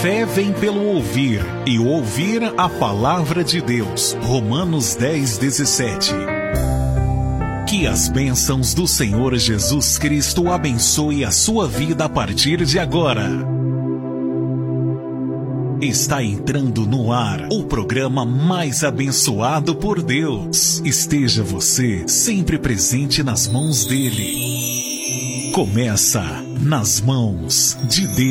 fé vem pelo ouvir, e ouvir a palavra de Deus. Romanos 10:17. Que as bênçãos do Senhor Jesus Cristo abençoe a sua vida a partir de agora. Está entrando no ar o programa mais abençoado por Deus. Esteja você sempre presente nas mãos dele. Começa Nas Mãos de Deus.